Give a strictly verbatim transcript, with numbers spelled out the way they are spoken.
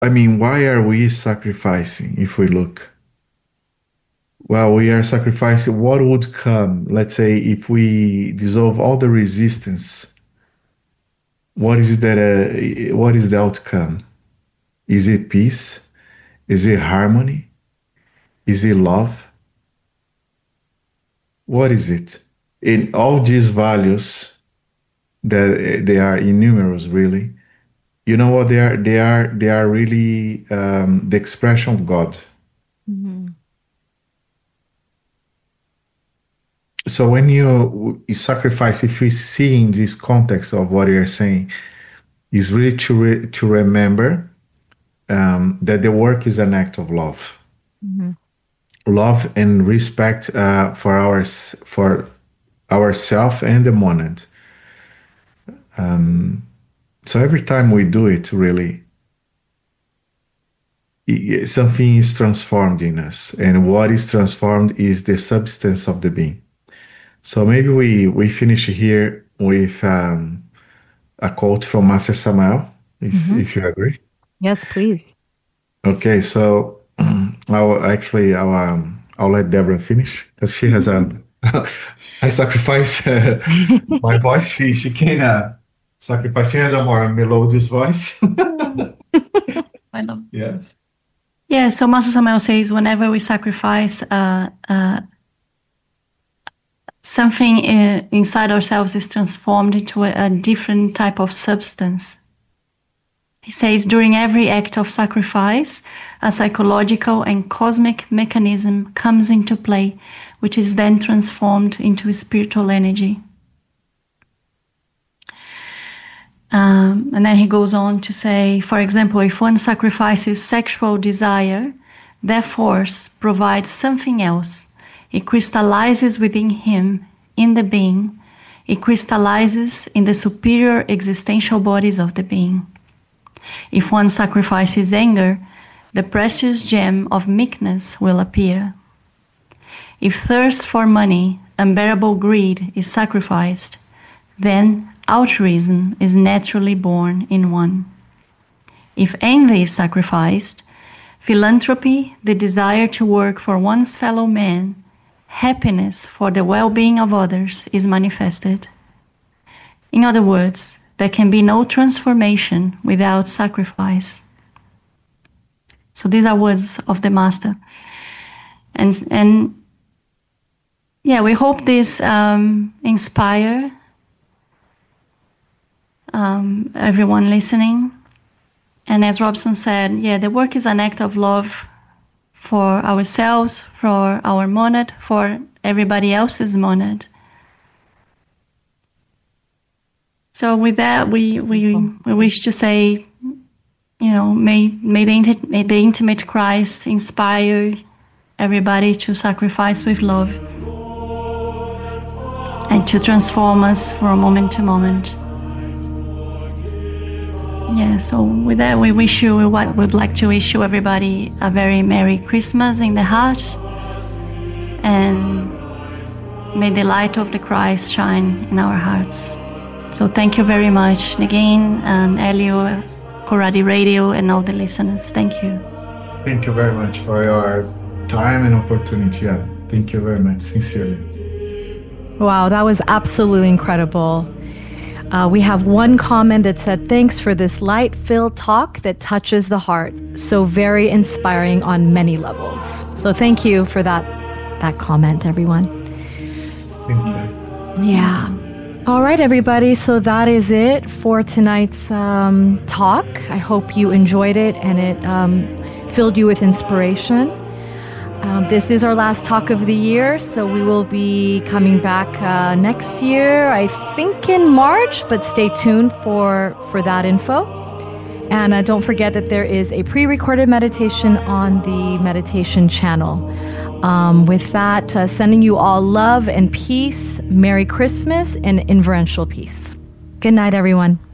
I mean, why are we sacrificing if we look? Well, we are sacrificing what would come. Let's say if we dissolve all the resistance, what is that? Uh, what is the outcome? Is it peace? Is it harmony? Is it love? What is it? In all these values that they are innumerable, really. You know what they are? They are they are really um, the expression of God. Mm-hmm. So when you, you sacrifice, if we see in this context of what you're saying, is really to re, to remember um, that the work is an act of love, Mm-hmm. love and respect uh, for our for ourself and the moment. Um, so every time we do it, really, i- something is transformed in us, and what is transformed is the substance of the being. So maybe we we finish here with um, a quote from Master Samael, if Mm-hmm. if you agree. Yes, please. Okay, so I'll actually I'll um, I'll let Deborah finish because she has a I sacrifice uh, my voice. She she can uh, sacrifice. She has a more melodious voice. I love. Yeah. Yeah, so Master Samael says whenever we sacrifice, uh, uh, something i- inside ourselves is transformed into a, a different type of substance. He says during every act of sacrifice, a psychological and cosmic mechanism comes into play, which is then transformed into spiritual energy. Um, and then he goes on to say, for example, if one sacrifices sexual desire, that force provides something else. It crystallizes within him, in the being. It crystallizes in the superior existential bodies of the being. If one sacrifices anger, the precious gem of meekness will appear. If thirst for money, unbearable greed is sacrificed, then altruism is naturally born in one. If envy is sacrificed, philanthropy, the desire to work for one's fellow man, happiness for the well-being of others is manifested. In other words, there can be no transformation without sacrifice. So these are words of the Master. And, and yeah, we hope this um, inspire um, everyone listening. And as Robson said, yeah, the work is an act of love for ourselves, for our monad, for everybody else's monad. So with that, we we, we wish to say, you know, may may the, may the intimate Christ inspire everybody to sacrifice with love and to transform us from moment to moment. Yeah, so with that, we wish you what we'd like to wish you everybody a very Merry Christmas in the heart, and may the light of the Christ shine in our hearts. So thank you very much, Negin and Elio, Coradi Radio, and all the listeners. Thank you. Thank you very much for your time and opportunity. Yeah. Thank you very much, sincerely. Wow, that was absolutely incredible. Uh, we have one comment that said, thanks for this light-filled talk that touches the heart. So very inspiring on many levels. So thank you for that, that comment, everyone. Thank you. Yeah. All right, everybody. So that is it for tonight's um, talk. I hope you enjoyed it and it um, filled you with inspiration. Um, this is our last talk of the year, so we will be coming back uh, next year, I think in March, but stay tuned for, for that info. And uh, don't forget that there is a pre-recorded meditation on the meditation channel. Um, with that, uh, sending you all love and peace, Merry Christmas, and inferential peace. Good night, everyone.